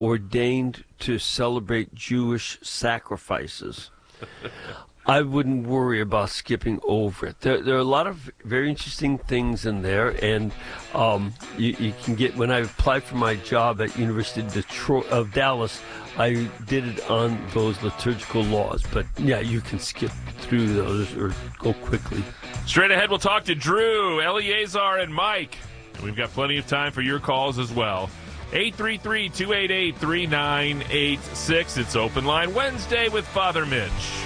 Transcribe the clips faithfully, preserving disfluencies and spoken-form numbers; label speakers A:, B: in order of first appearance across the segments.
A: ordained to celebrate Jewish sacrifices, I wouldn't worry about skipping over it. There, there are a lot of very interesting things in there, and um, you, you can get. When I applied for my job at University of Detroit of Dallas, I did it on those liturgical laws. But yeah, you can skip through those or go quickly.
B: Straight ahead, we'll talk to Drew, Eleazar, and Mike. And we've got plenty of time for your calls as well. eight three three, two eight eight, three nine eight six. It's Open Line Wednesday with Father Mitch.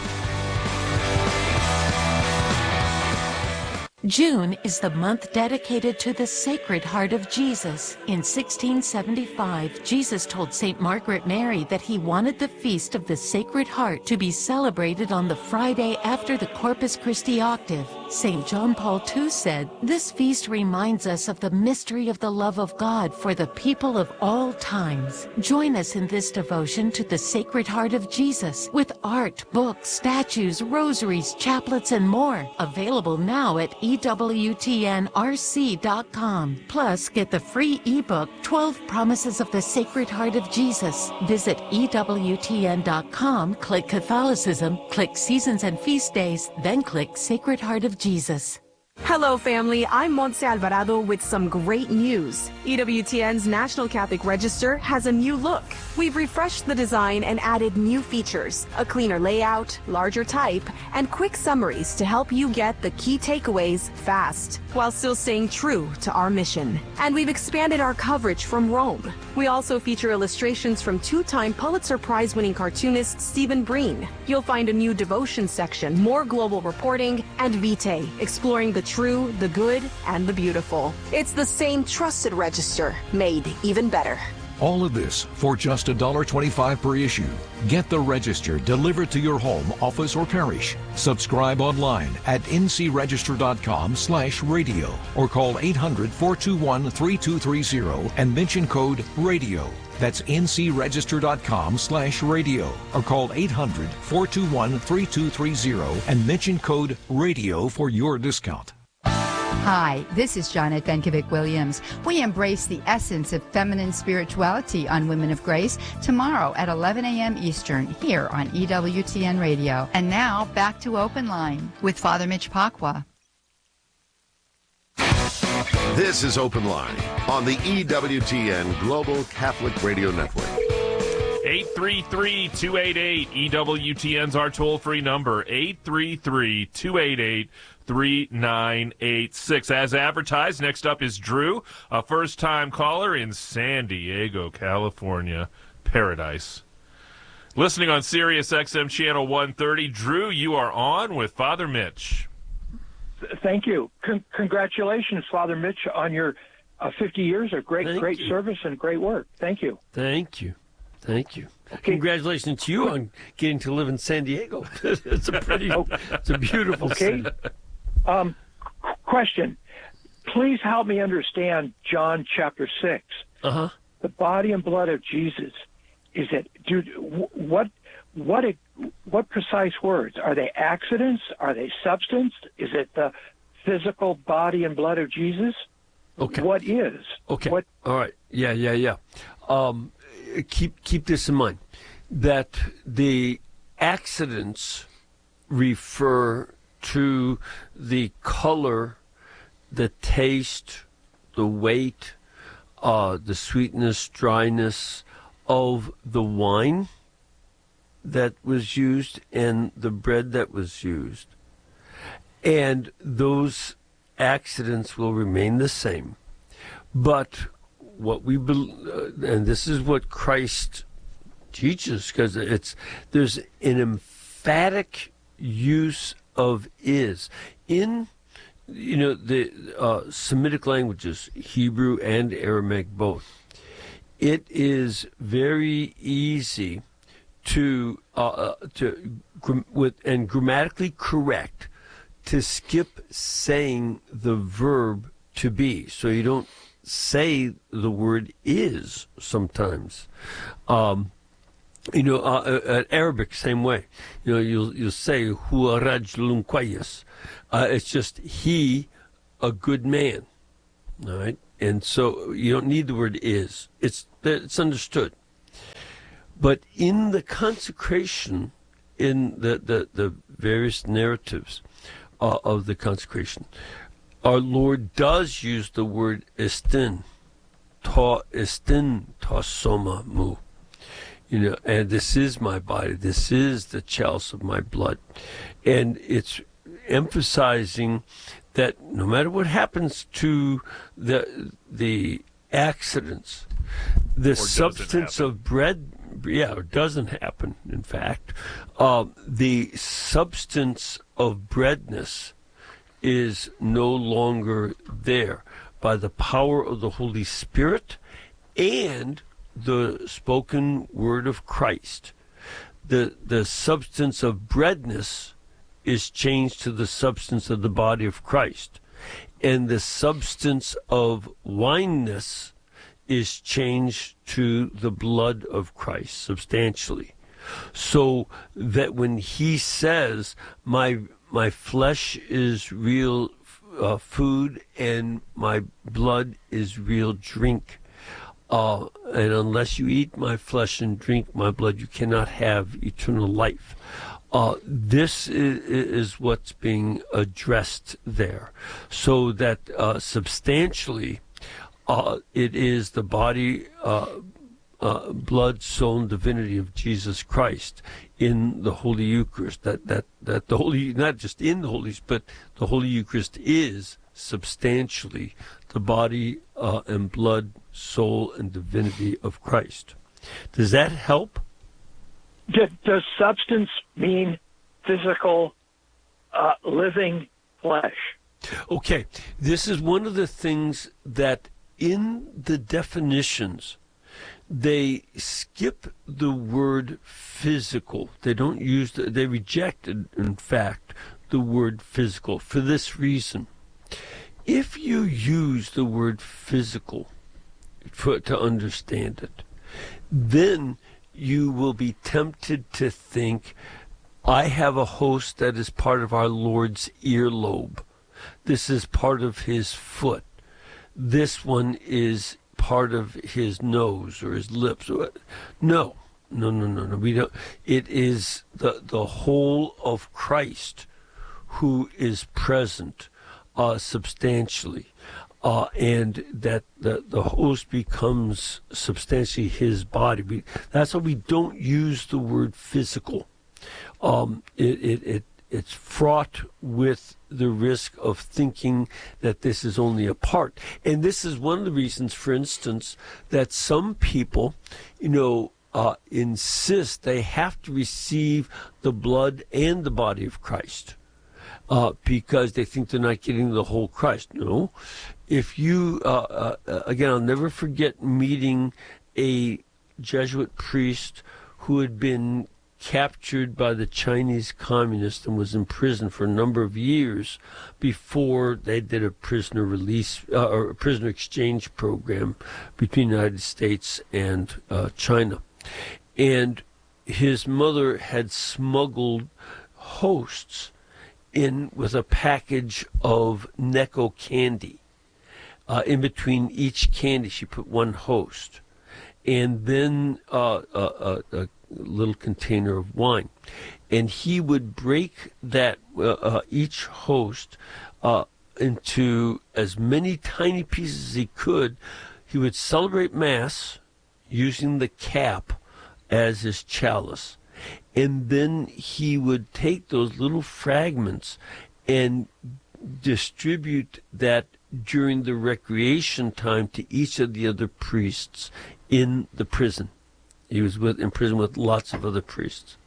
C: June is the month dedicated to the Sacred Heart of Jesus. In sixteen seventy-five, Jesus told Saint Margaret Mary that he wanted the Feast of the Sacred Heart to be celebrated on the Friday after the Corpus Christi octave. Saint John Paul the Second said, "This feast reminds us of the mystery of the love of God for the people of all times." Join us in this devotion to the Sacred Heart of Jesus with art, books, statues, rosaries, chaplets, and more. Available now at E W T N R C dot com. Plus, get the free ebook, twelve Promises of the Sacred Heart of Jesus. Visit E W T N dot com, click Catholicism, click Seasons and Feast Days, then click Sacred Heart of Jesus.
D: Hello, family. I'm Montse Alvarado with some great news. E W T N's National Catholic Register has a new look. We've refreshed the design and added new features, a cleaner layout, larger type, and quick summaries to help you get the key takeaways fast, while still staying true to our mission. And we've expanded our coverage from Rome. We also feature illustrations from two-time Pulitzer Prize-winning cartoonist Stephen Breen. You'll find a new devotion section, more global reporting, and Vitae, exploring the true, the good, and the beautiful. It's the same trusted register, made even better.
E: All of this for just one dollar twenty-five per issue. Get the Register delivered to your home, office, or parish. Subscribe online at N C register dot com slash radio or call eight hundred, four two one, three two three zero and mention code RADIO. That's N C register dot com slash radio or call eight hundred, four two one, three two three zero and mention code RADIO for your discount.
F: Hi, this is Janet Benkovic Williams. We embrace the essence of feminine spirituality on Women of Grace tomorrow at eleven a.m. Eastern here on E W T N Radio. And now back to Open Line with Father Mitch Pacwa.
G: This is Open Line on the E W T N Global Catholic Radio Network.
B: eight three three, two eight eight, E W T N's our toll-free number, eight three three, two eight eight, three nine eight six. As advertised, next up is Drew, a first-time caller in San Diego, California. Paradise. Listening on Sirius X M Channel one thirty. Drew, you are on with Father Mitch.
H: Thank you. Con- congratulations, Father Mitch, on your uh, fifty years of great,
A: Thank
H: great
A: you.
H: service and great work. Thank you.
A: Thank you. Thank you.
H: Okay.
A: Congratulations to you on getting to live in San Diego. It's a pretty, it's a beautiful
H: Okay.
A: city.
H: Um, qu- question. Please help me understand John chapter six.
A: Uh-huh.
H: The body and blood of Jesus. Is it, do, what, what, what precise words? Are they accidents? Are they substance? Is it the physical body and blood of Jesus?
A: Okay.
H: What is?
A: Okay.
H: What?
A: All right. Yeah, yeah, yeah. Um, keep keep this in mind, that the accidents refer to the color, the taste, the weight, uh, the sweetness, dryness of the wine that was used and the bread that was used. And those accidents will remain the same. But what we bel- uh, and this is what Christ teaches, because it's there's an emphatic use of is in you know the uh, Semitic languages, Hebrew and Aramaic both. It is very easy to uh, to gr- with and grammatically correct to skip saying the verb to be, so you don't say the word is sometimes. Um, you know, uh, uh, Arabic, same way. You know, you'll you'll say huwa rajulun qayyis. Uh It's just he, a good man. All right, and so you don't need the word is. It's it's understood. But in the consecration, in the, the, the various narratives uh, of the consecration, our Lord does use the word estin, ta estin ta soma mu. You know, and this is my body, this is the chalice of my blood. And it's emphasizing that no matter what happens to the the accidents, the substance
B: happen.
A: of bread, yeah, it doesn't happen, in fact, uh, the substance of breadness is no longer there by the power of the Holy Spirit and the spoken word of Christ. The the substance of breadness is changed to the substance of the body of Christ. And the substance of wineness is changed to the blood of Christ substantially. So that when he says, my my flesh is real uh, food and my blood is real drink, uh, and unless you eat my flesh and drink my blood, you cannot have eternal life. Uh, this is, is what's being addressed there, so that uh, substantially uh, it is the body, uh, uh, blood, soul, and divinity of Jesus Christ in the Holy Eucharist. That that that the Holy, not just in the Holy, but the Holy Eucharist is substantially the body uh, and blood, soul, and divinity of Christ. Does that help?
H: Does substance mean physical, uh, living flesh?
A: Okay, this is one of the things that in the definitions, they skip the word physical. They don't use, the, they rejected, in fact, the word physical for this reason. If you use the word physical for, to understand it, then you will be tempted to think, I have a host that is part of our Lord's earlobe. This is part of his foot. This one is part of his nose or his lips. No, no, no, no, no. We don't. It is the the whole of Christ who is present uh, substantially. Uh, and that the, the host becomes substantially his body. We, that's why we don't use the word physical. Um, it, it, it it's fraught with the risk of thinking that this is only a part. And this is one of the reasons, for instance, that some people, you know, uh, insist they have to receive the blood and the body of Christ. Uh, because they think they're not getting the whole Christ. No. If you, uh, uh, again, I'll never forget meeting a Jesuit priest who had been captured by the Chinese communists and was in prison for a number of years before they did a prisoner release uh, or a prisoner exchange program between the United States and uh, China. And his mother had smuggled hosts in with a package of Necco candy. Uh, in between each candy, she put one host, and then uh, a, a, a little container of wine. And he would break that uh, uh, each host uh, into as many tiny pieces as he could. He would celebrate Mass using the cap as his chalice. And then he would take those little fragments and distribute that during the recreation time to each of the other priests in the prison. He was with, in prison with lots of other priests.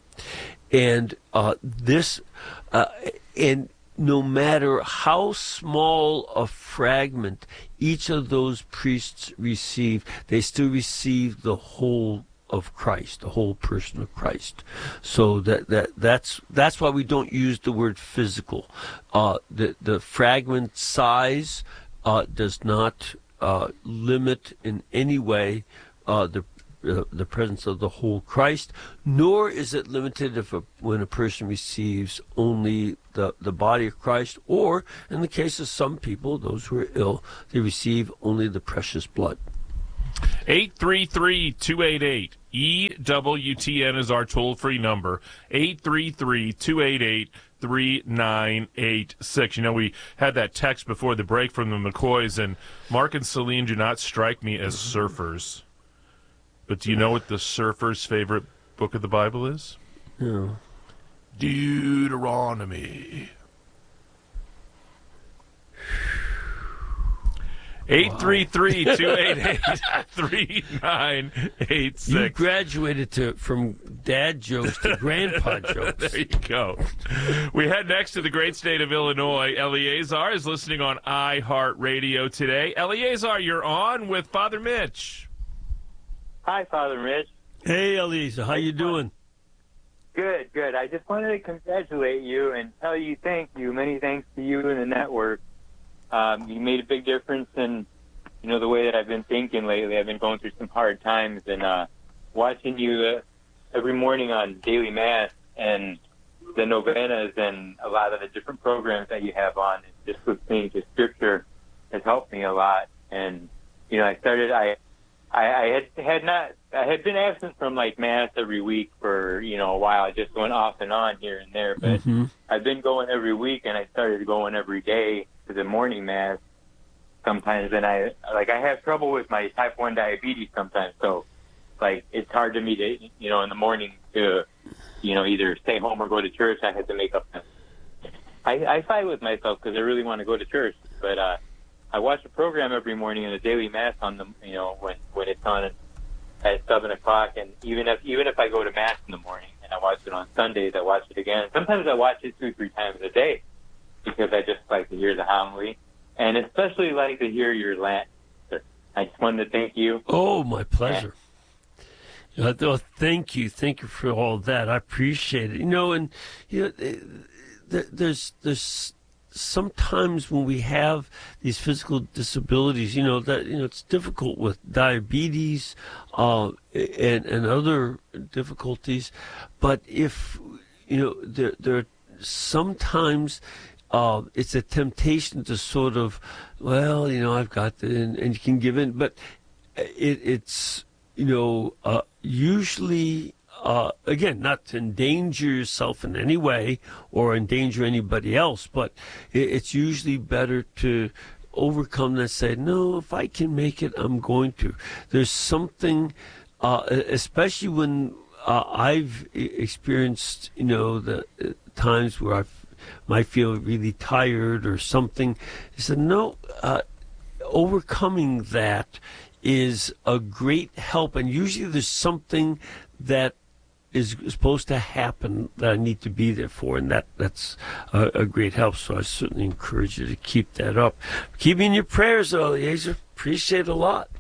A: And uh, this, uh, and no matter how small a fragment each of those priests receive, they still receive the whole of Christ, the whole person of Christ. So that, that that's that's why we don't use the word physical. Uh, the the fragment size uh, does not uh, limit in any way uh, the uh, the presence of the whole Christ, nor is it limited if a, when a person receives only the the body of Christ, or in the case of some people, those who are ill, they receive only the precious blood.
B: eight three three, two eight eight, E W T N is our toll-free number, eight three three, two eight eight, three nine eight six. You know, we had that text before the break from the McCoys, and Mark and Celine do not strike me as surfers. But do you know what the surfer's favorite book of the Bible is?
A: No.
B: Deuteronomy. eight three three, two eight eight, three nine eight six.
A: You graduated to from dad jokes to grandpa jokes.
B: There you go. We head next to the great state of Illinois. Eleazar is listening on iHeartRadio today. Eleazar, you're on with Father Mitch.
I: Hi, Father Mitch.
A: Hey, Eleazar, how you doing?
I: Good, good. I just wanted to congratulate you and tell you thank you. Many thanks to you and the network. Um, you made a big difference in, you know, the way that I've been thinking lately. I've been going through some hard times, and uh, watching you uh, every morning on Daily Mass and the novenas and a lot of the different programs that you have on, and just listening to Scripture has helped me a lot. And, you know, I started, I, I, I had, had not, I had been absent from like Mass every week for, you know, a while. I just went off and on here and there, but
A: Mm-hmm.
I: I've been going every week, and I started going every day to the morning Mass sometimes, and I like I have trouble with my type one diabetes sometimes, so like it's hard to me to, you know, in the morning to, you know, either stay home or go to church. I have to make up. I, I fight with myself because I really want to go to church, but uh, I watch the program every morning in the daily Mass on the, you know, when when it's on at seven o'clock, and even if even if I go to Mass in the morning and I watch it on Sundays, I watch it again. Sometimes I watch it two three times a day, because I just like to hear the homily, and especially like to hear your Latin. I just wanted to thank you.
A: Oh, my pleasure. Uh, oh, thank you. Thank you for all that. I appreciate it. You know, and you know, there's there's sometimes when we have these physical disabilities, you know, that, you know, it's difficult with diabetes uh, and, and other difficulties. But if, you know, there, there are sometimes Uh, it's a temptation to sort of, well, you know, I've got the, and, and you can give in, but it, it's, you know, uh, usually, uh, again, not to endanger yourself in any way or endanger anybody else, but it, it's usually better to overcome that, say, no, if I can make it, I'm going to. There's something, uh, especially when uh, I've experienced, you know, the uh, times where I've might feel really tired or something. He said, no, uh, overcoming that is a great help. And usually there's something that is supposed to happen that I need to be there for, and that, that's a, a great help. So I certainly encourage you to keep that up. Keep me in your prayers, Eleazar. Appreciate it a lot.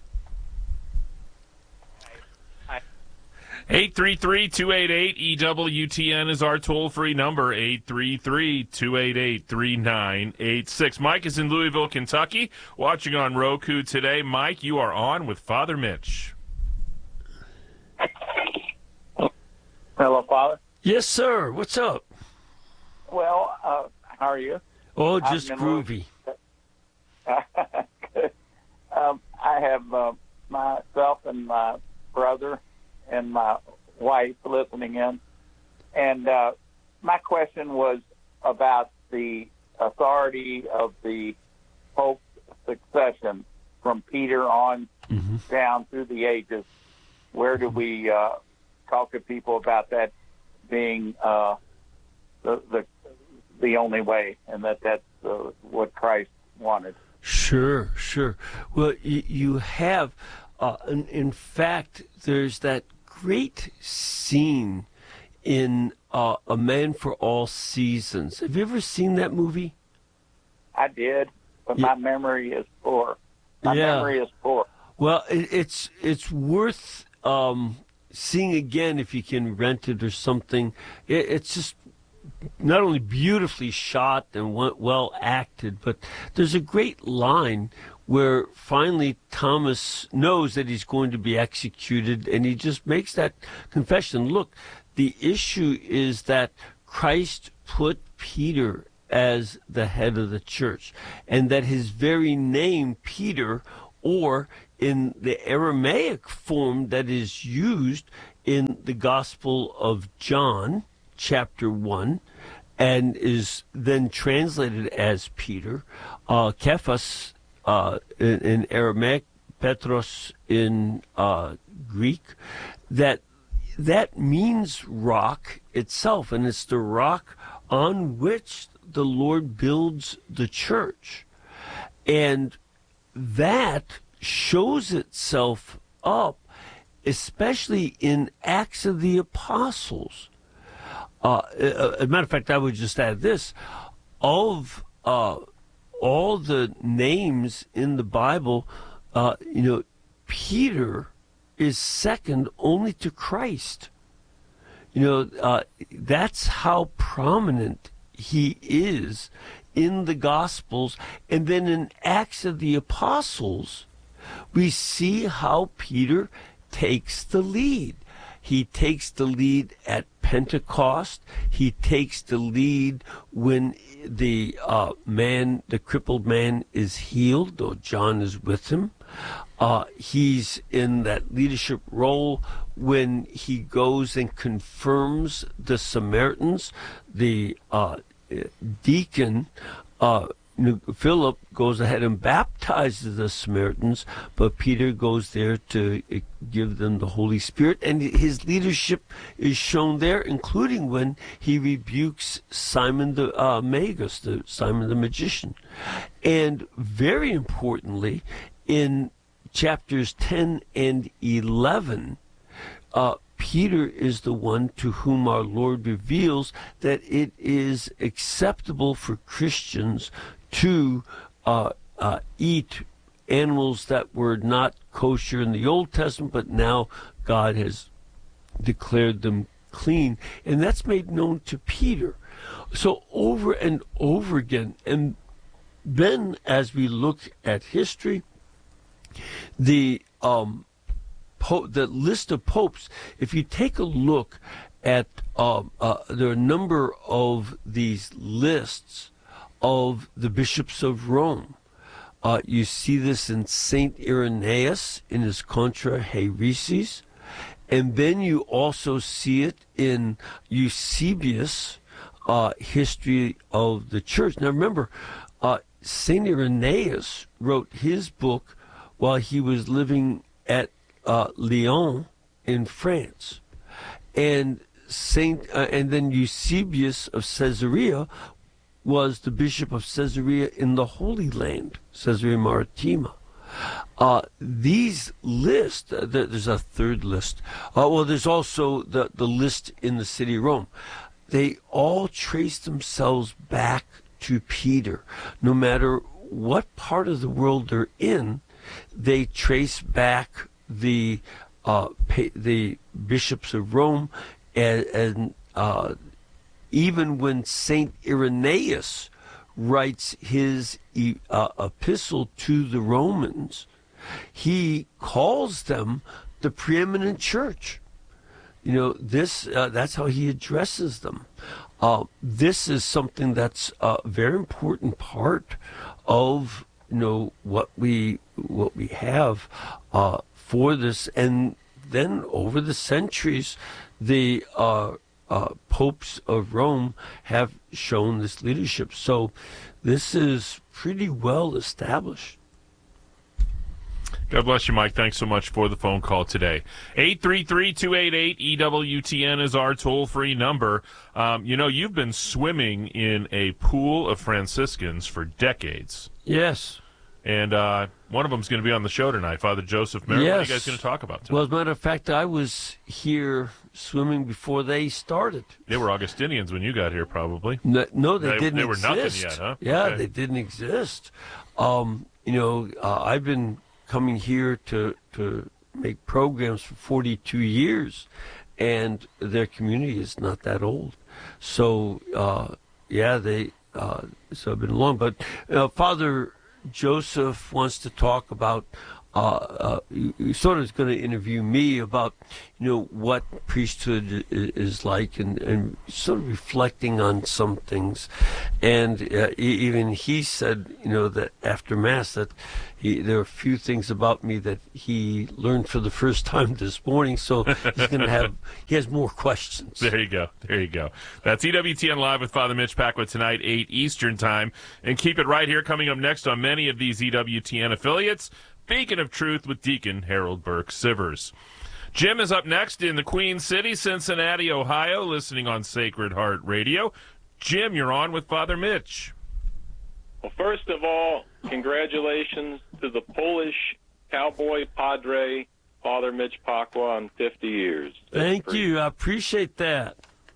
B: eight three three, two eight eight, E W T N is our toll-free number, eight three three, two eight eight, three nine eight six. Mike is in Louisville, Kentucky, watching on Roku today. Mike, you are on with Father Mitch.
I: Hello, Father.
A: Yes, sir. What's up?
I: Well, uh, how are you?
A: Oh, just groovy.
I: um, I have uh, myself and my brother and my wife listening in. And uh, my question was about the authority of the Pope's succession from Peter on mm-hmm. down through the ages. Where do we uh, talk to people about that being uh, the, the the only way, and that that's uh, what Christ wanted?
A: Sure, sure. Well, you, you have, uh, in, in fact, there's that great scene in uh, A Man for All Seasons. Have you ever seen that movie?
I: I did, but
A: yeah.
I: my memory is poor. My
A: yeah.
I: memory is poor.
A: Well, it, it's it's worth um, seeing again if you can rent it or something. It, it's just not only beautifully shot and well acted, but there's a great line where finally Thomas knows that he's going to be executed, and he just makes that confession. Look, the issue is that Christ put Peter as the head of the church, and that his very name, Peter, or in the Aramaic form that is used in the Gospel of John, chapter one, and is then translated as Peter. Uh, Kephas uh, in, in Aramaic, Petros in uh, Greek, that that means rock itself, and it's the rock on which the Lord builds the church. And that shows itself up, especially in Acts of the Apostles. Uh, as a matter of fact, I would just add this. Of uh, all the names in the Bible, uh, you know, Peter is second only to Christ. You know, uh, that's how prominent he is in the Gospels. And then in Acts of the Apostles, we see how Peter takes the lead. He takes the lead at Pentecost. He takes the lead when the uh, man, the crippled man, is healed, though John is with him. Uh, he's in that leadership role when he goes and confirms the Samaritans. The uh, deacon, uh, Philip, goes ahead and baptizes the Samaritans, but Peter goes there to give them the Holy Spirit, and his leadership is shown there, including when he rebukes Simon the uh, Magus, the Simon the magician. And very importantly, in chapters ten and eleven, uh, Peter is the one to whom our Lord reveals that it is acceptable for Christians to uh, uh, eat animals that were not kosher in the Old Testament, but now God has declared them clean. And that's made known to Peter. So over and over again. And then as we look at history, the um, po- the list of popes, if you take a look at, um, uh, there are a number of these lists of the bishops of Rome. Uh, you see this in Saint Irenaeus in his Contra Hereses, and then you also see it in Eusebius' uh, History of the Church. Now remember, uh, Saint Irenaeus wrote his book while he was living at uh, Lyon in France, and Saint uh, and then Eusebius of Caesarea was the bishop of Caesarea in the Holy Land, Caesarea Maritima. Uh, these lists, uh, there's a third list. Uh, well, there's also the, the list in the city of Rome. They all trace themselves back to Peter. No matter what part of the world they're in, they trace back the uh, the bishops of Rome, and, and uh, even when Saint Irenaeus writes his uh, epistle to the Romans, he calls them the preeminent church. You know, this uh, that's how he addresses them. Uh, this is something that's a very important part of, you know, what we what we have uh, for this. And then over the centuries, the uh, uh, popes of Rome have shown this leadership. So this is pretty well established.
B: God bless you, Mike. Thanks so much for the phone call today. eight three three, two eight eight, E W T N is our toll-free number. Um, you know, you've been swimming in a pool of Franciscans for decades.
A: Yes.
B: And uh, one of them's going to be on the show tonight, Father Joseph Merrill.
A: Yes.
B: What are you guys going to talk about tonight?
A: Well, as a matter of fact, I was here swimming before they started.
B: They were Augustinians when you got here, probably.
A: No, no they,
B: they
A: didn't
B: They were
A: exist.
B: nothing yet, huh?
A: Yeah,
B: Okay.
A: they didn't exist. Um, you know, uh, I've been coming here to to make programs for forty-two years, and their community is not that old. So, uh, yeah, they uh, so I've been long. But uh, Father Joseph wants to talk about uh, you, you sort of was going to interview me about, you know, what priesthood is, is like, and, and sort of reflecting on some things. And uh, even he said, you know, that after Mass that he, there are a few things about me that he learned for the first time this morning. So he's going to have, he has more questions.
B: There you go. There you go. That's E W T N Live with Father Mitch Pacwa tonight, eight Eastern Time. And keep it right here, coming up next on many of these E W T N affiliates. Beacon of Truth with Deacon Harold Burke Sivers. Jim is up next in the Queen City, Cincinnati, Ohio, listening on Sacred Heart Radio. Jim, you're on with Father Mitch.
J: Well, first of all, congratulations to the Polish cowboy padre, Father Mitch Pacwa, on fifty years.
A: Thank That's you. I appreciate that.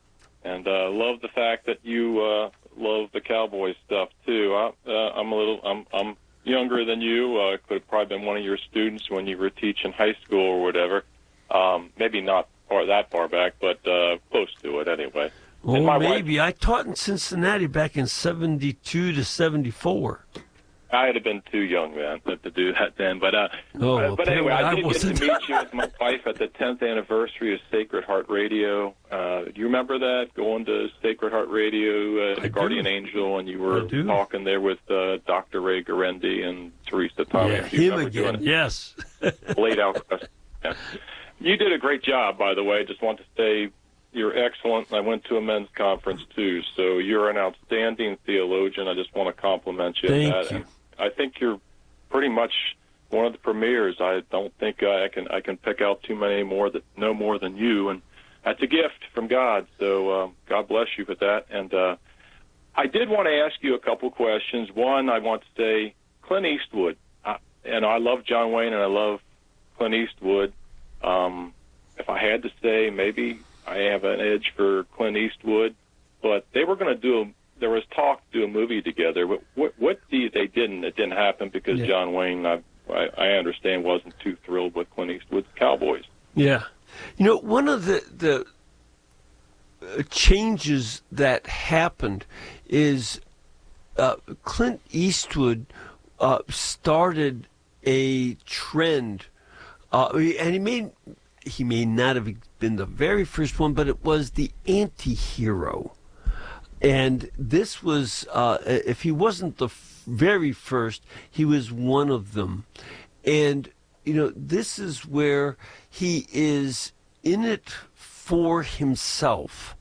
J: And uh, love the fact that you uh, love the cowboy stuff too. I, uh, I'm a little, I'm, I'm younger than you. Uh, could have probably been one of your students when you were teaching high school or whatever. Um, maybe not far, that far back, but uh, close to it anyway.
A: Well, maybe. Wife, I taught in Cincinnati back in seventy-two to seventy-four.
J: I'd have been too young then to do that then. But uh,
A: oh,
J: uh, but anyway, I did
A: I
J: get to meet you with my wife at the tenth anniversary of Sacred Heart Radio. Uh, do you remember that, going to Sacred Heart Radio, uh, the Guardian Angel, and you were talking there with uh, Doctor Ray Garendi and Teresa Thomas?
A: Yeah, him again, yes.
J: Laid out questions. Yeah. You did a great job, by the way. Just want to say you're excellent. I went to a men's conference, too, so you're an outstanding theologian. I just want to compliment you
A: Thank
J: on that.
A: you.
J: And I think you're pretty much one of the premiers. I don't think I can I can pick out too many more that know more than you, and that's a gift from God. So um, God bless you for that. And uh, I did want to ask you a couple questions. One, I want to say Clint Eastwood, I, and I love John Wayne, and I love Clint Eastwood. Um, if I had to say, maybe I have an edge for Clint Eastwood, but they were going to do a There was talk to do a movie together. But what, what the, they didn't, it didn't happen because yeah. John Wayne, I, I, I understand, wasn't too thrilled with Clint Eastwood's Cowboys.
A: Yeah. You know, one of the, the changes that happened is uh, Clint Eastwood uh, started a trend, uh, and he may, he may not have been the very first one, but it was the anti-hero. And this was, uh, if he wasn't the f- very first, he was one of them. And, you know, this is where he is in it for himself.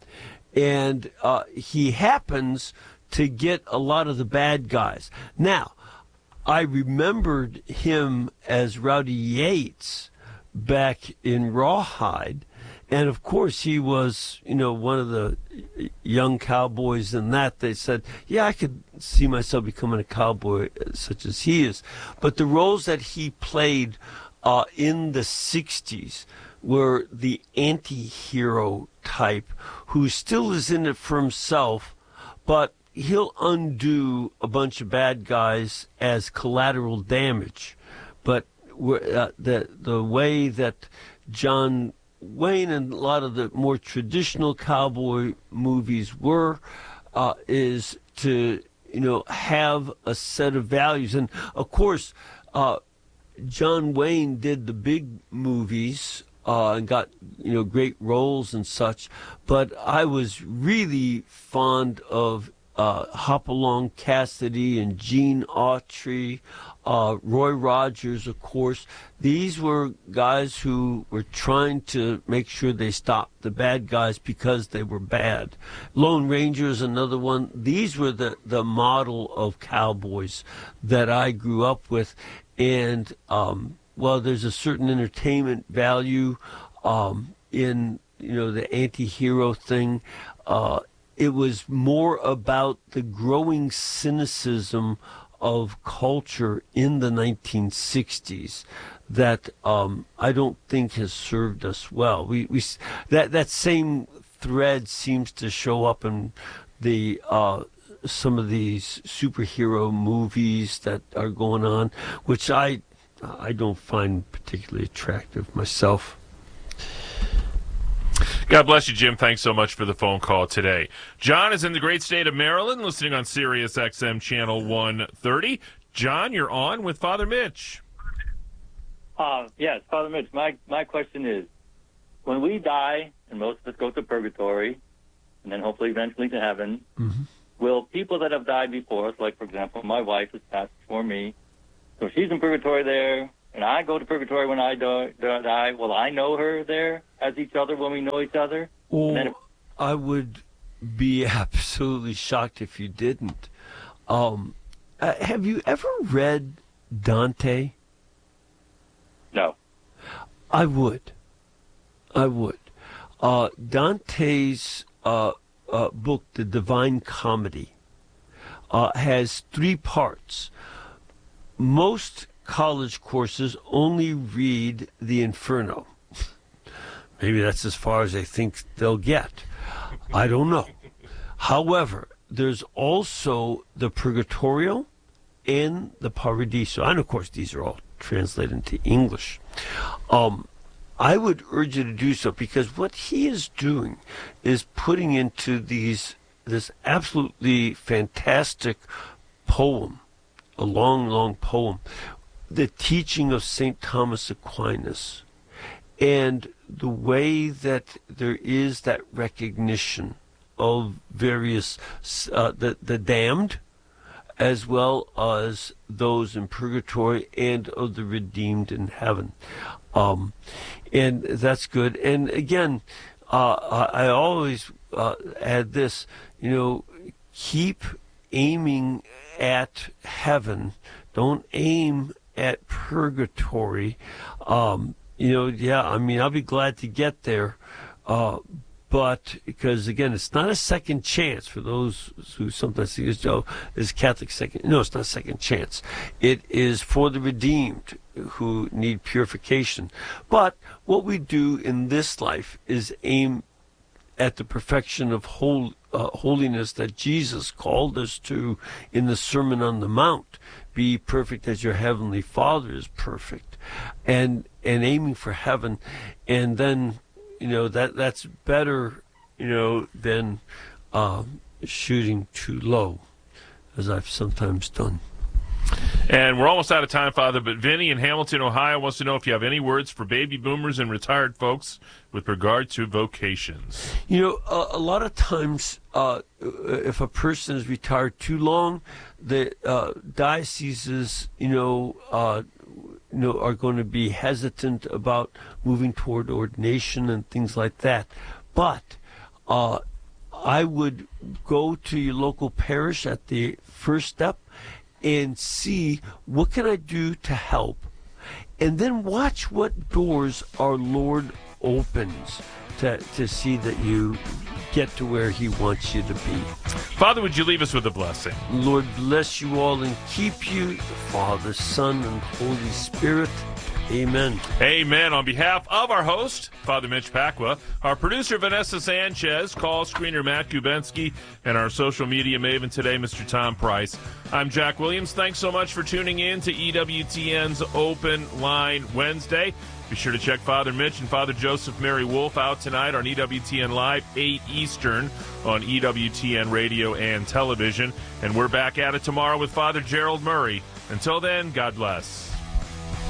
A: And uh, he happens to get a lot of the bad guys. Now, I remembered him as Rowdy Yates back in Rawhide. And, of course, he was, you know, one of the young cowboys in that. They said, yeah, I could see myself becoming a cowboy such as he is. But the roles that he played uh, in the sixties were the anti-hero type who still is in it for himself, but he'll undo a bunch of bad guys as collateral damage. But uh, the the way that John Wayne and a lot of the more traditional cowboy movies were uh, is to, you know, have a set of values. And, of course, uh, John Wayne did the big movies uh, and got, you know, great roles and such. But I was really fond of uh, Hopalong Cassidy and Gene Autry, uh, Roy Rogers, of course. These were guys who were trying to make sure they stopped the bad guys because they were bad. Lone Ranger is another one. These were the, the model of cowboys that I grew up with. And, um, well, there's a certain entertainment value um, in, you know, the anti-hero thing. Uh, it was more about the growing cynicism of culture in the nineteen sixties that um, I don't think has served us well. We we that that same thread seems to show up in the uh, some of these superhero movies that are going on, which I I don't find particularly attractive myself.
B: God bless you, Jim. Thanks so much for the phone call today. John is in the great state of Maryland, listening on Sirius X M Channel one thirty. John, you're on with Father Mitch.
K: Uh, yes, Father Mitch, my, my question is, when we die, and most of us go to purgatory, and then hopefully eventually to heaven,
A: mm-hmm.
K: will people that have died before us, like, for example, my wife has passed before me, so she's in purgatory there, and I go to purgatory when I die, die will I know her there as each other when we know each other?
A: Well,
K: if-
A: I would be absolutely shocked if you didn't. Um, uh, have you ever read Dante?
K: No.
A: I would. I would. Uh, Dante's uh, uh, book, The Divine Comedy, uh, has three parts. Most college courses only read the Inferno. Maybe that's as far as they think they'll get. I don't know. However, there's also the Purgatorio and the Paradiso. And, of course, these are all translated into English. Um, I would urge you to do so, because what he is doing is putting into these this absolutely fantastic poem, a long, long poem, the teaching of Saint Thomas Aquinas, and the way that there is that recognition of various, uh, the, the damned, as well as those in purgatory, and of the redeemed in heaven. Um, and that's good. And again, uh, I always uh, add this, you know, keep aiming at heaven. Don't aim at purgatory. Um, you know, yeah, I mean, I'll be glad to get there. Uh, But because, again, it's not a second chance for those who sometimes think, Joe, is Catholic second. No, it's not a second chance. It is for the redeemed who need purification. But what we do in this life is aim at the perfection of whole, uh, holiness that Jesus called us to in the Sermon on the Mount. Be perfect as your heavenly Father is perfect. And, and aiming for heaven. And then, you know, that that's better, you know, than um, shooting too low, as I've sometimes done.
B: And we're almost out of time, Father, but Vinny in Hamilton, Ohio wants to know if you have any words for baby boomers and retired folks with regard to vocations.
A: You know, a, a lot of times, uh, if a person is retired too long, the uh, dioceses, you know, uh, you know, are going to be hesitant about moving toward ordination and things like that. But uh, I would go to your local parish at the first step and see what can I do to help, and then watch what doors our Lord opens to, to see that you get to where he wants you to be.
B: Father, would you leave us with a blessing?
A: Lord bless you all and keep you, the Father, Son, and Holy Spirit. Amen.
B: Amen. On behalf of our host, Father Mitch Pacwa, our producer, Vanessa Sanchez, call screener Matt Kubensky, and our social media maven today, Mister Tom Price, I'm Jack Williams. Thanks so much for tuning in to E W T N's Open Line Wednesday. Be sure to check Father Mitch and Father Joseph Mary Wolf out tonight on E W T N Live, eight Eastern on E W T N Radio and Television. And we're back at it tomorrow with Father Gerald Murray. Until then, God bless.